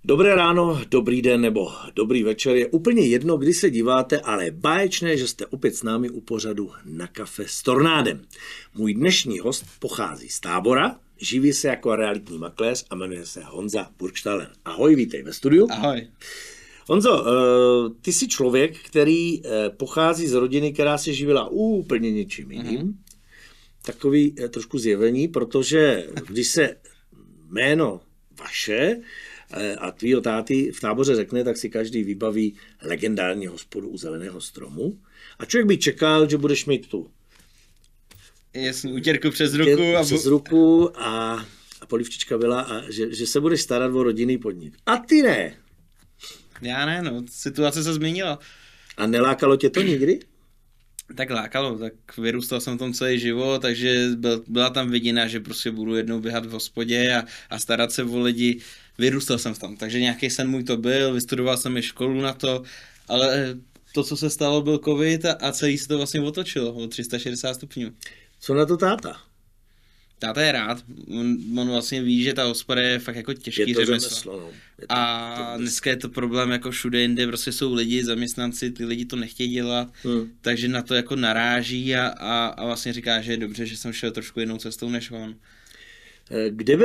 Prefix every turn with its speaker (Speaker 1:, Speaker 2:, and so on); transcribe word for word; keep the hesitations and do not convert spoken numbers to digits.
Speaker 1: Dobré ráno, dobrý den nebo dobrý večer, je úplně jedno, kdy se díváte, ale je báječné, že jste opět s námi u pořadu Na kafe s Tornádem. Můj dnešní host pochází z Tábora, živí se jako realitní makléř a jmenuje se Honza Burgstahler. Ahoj, vítej ve studiu.
Speaker 2: Ahoj.
Speaker 1: Honzo, ty jsi člověk, který pochází z rodiny, která se živila úplně něčím jiným. Mm-hmm. Takový trošku zjevení, protože když se jméno vaše a tvýho táty v Táboře řekne, tak si každý vybaví legendární hospodu u Zeleného stromu. A člověk by čekal, že budeš mít tu
Speaker 2: jasný utěrku přes ruku. A
Speaker 1: přes ruku a, a polivčička byla a že, že se budeš starat o rodinný podnik. A ty ne.
Speaker 2: Já ne, no, situace se změnila.
Speaker 1: A nelákalo tě to nikdy?
Speaker 2: Tak lákalo, tak vyrůstal jsem v tom celý život, takže byl, byla tam vidina, že prostě budu jednou běhat v hospodě a, a starat se o lidi. Vyrůstal jsem v tom, takže nějaký sen můj to byl, vystudoval jsem i školu na to, ale to, co se stalo, byl covid a, a celý se to vlastně otočilo o tři sta šedesát stupňů.
Speaker 1: Co na to táta?
Speaker 2: Táta je rád, on, on vlastně ví, že ta hospoda je fakt jako těžký řemeslo. No. A dneska je to problém jako všude jinde, prostě jsou lidi, zaměstnanci, ty lidi to nechtějí dělat, hmm. takže na to jako naráží a, a, a vlastně říká, že je dobře, že jsem šel trošku jinou cestou než on.
Speaker 1: Kde byl